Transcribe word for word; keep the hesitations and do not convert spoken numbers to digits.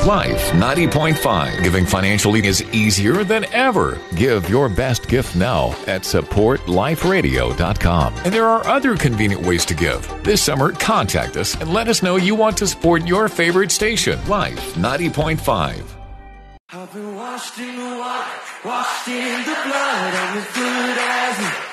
Life ninety point five. Giving financially is easier than ever. Give your best gift now at support life radio dot com. And there are other convenient ways to give. This summer, contact us and let us know you want to support your favorite station, Life ninety point five. I've been washed in the water, washed in the blood, I'm as good as